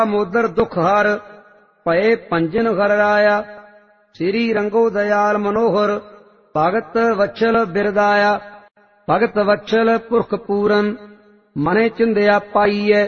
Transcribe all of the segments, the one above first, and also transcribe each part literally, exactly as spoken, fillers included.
Mother दुख हर भये पंजन घर राया। श्री रंगो दयाल मनोहर भगत वत्सल बिरदाया। भगत वत्सल पुरख पूरन मने चिंदया पाईए।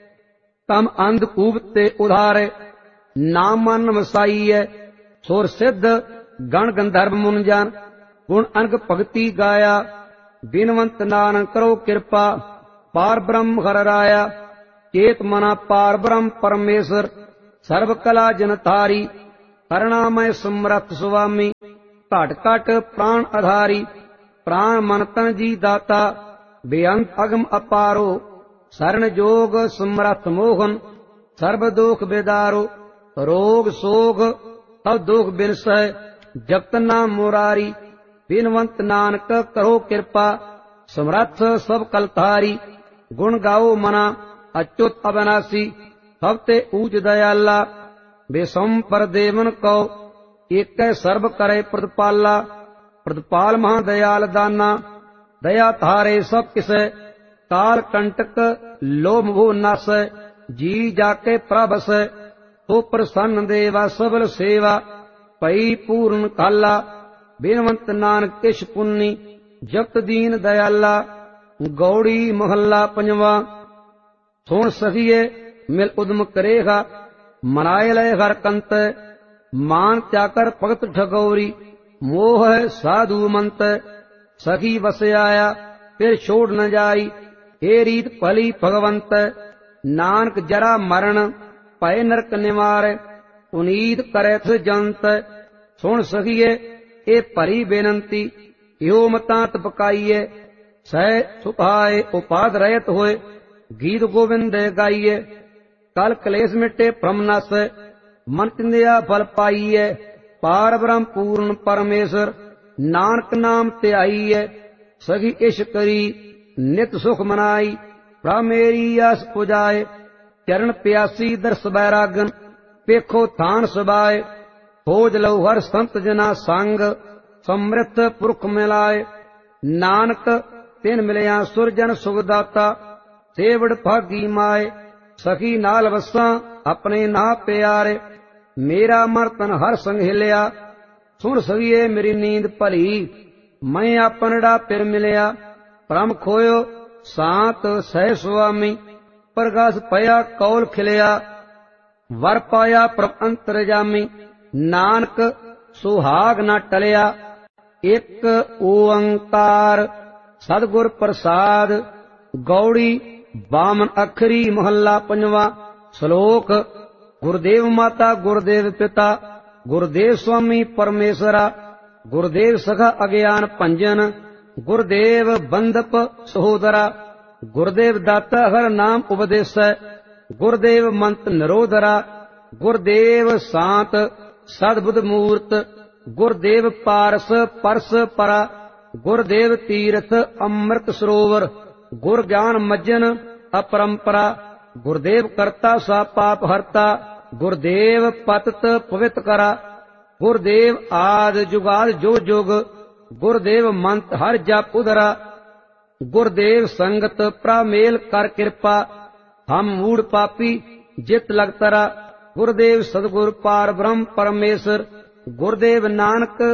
तम अंधकूप ते उधारे नाम मन वसाईए। सुर सिद्ध गण गंधर्व मुनजन गुण अनग भगति गाया। बिनवंत नानक करो कृपा पार ब्रह्म घर राया। चेत मना पार ब्रह्म परमेश्वर सर्व कला जनतारी। करुणामय समरथ स्वामी घट घट प्राण आधारी। प्राण मन तन जी दाता बेअंत अगम अपारो। शरण जोग समरथ मोहन सर्व दोख बेदारो। रोग सोग तब दुख बिनसै जगत नाम मुरारी। बिनवंत नानक करो कृपा समरथ सब कलतारी। गुण गाओ मना अच्युत अविनाशी सब ते ऊच दयाला। बेसम पर देवन कौ एक सर्व करे प्रतिपाला। प्रतिपाल महादयाल दाना दया थारे सब किसे। काल कंटक लोभ भो नास जी जाके प्रभस। तो प्रसन्न देवा सबल सेवा पई पूर्ण काला। बिनवंत नानक किश पुन्नी जगत दीन दयाला। गौड़ी महला पंजवा। सुन सखिए मिल उदम करेगा मनाए लय हर कंत। मान त्याकर भगत ठगौरी मोह साधु मंत। सखी बस आया फिर छोड़ न जाई हे रीत भली भगवंत। नानक जरा मरण भय नरक निवार पुनीत करैथ जंत। सुन सखिए ए भरी बेनंती यो मतां तपकाइए। सह सुभाए उपाद रहत होए गीत गोविंद गाइए। कल कलेश मिटे भ्रम नस मन चिंदिया फल पाइए। पार ब्रह्म पूर्ण परमेश्वर नानक नाम त्याइए। सखी इश करी नित सुख मनाई प्रभ मेरी आस पुजाए। चरण प्यासी दर्श बैरागन पेखो थान सबाए। खोज लौ हर संत जना संग समृत पुरख मिलाए। नानक तिन मिलिया सुरजन सुखदाता सेवड़ भागी माए। सखी नाल वसा अपने ना प्यारे मेरा मन तन हर संग हिलिया। सुन सखिए मेरी नींद भली मैं अपनड़ा फिर मिलिया। परम खोयो सांत सह स्वामी प्रकाश पया कौल खिलिया। वर पाया प्रभ अंतरजामी नानक सुहाग न टलिया। एक ओंकार सतगुर प्रसाद गौड़ी बामन अखरी महला पंजवा। श्लोक गुरुदेव माता गुरुदेव पिता गुरुदेव स्वामी परमेश्वरा। गुरुदेव सखा अज्ञान भंजन गुरुदेव बंदप सहोदरा। गुरुदेव दाता हर नाम उपदेश गुरुदेव मंत निरोधरा। गुरुदेव शांत सदबुद्ध मूर्त गुरुदेव पारस परस परा। गुरुदेव तीर्थ अमृत सरोवर गुर ज्ञान मज्जन अपरंपरा। गुरुदेव करता सा पाप हरता गुरुदेव पतत पवित्र करा। गुरुदेव आद जुगाद जो जुग गुरुदेव मंत हर जप उधरा। गुरुदेव संगत प्रामेल कर कृपा हम मूड पापी जित लगतरा। गुरुदेव सदगुरु पार ब्रह्म परमेश्वर गुरुदेव नानक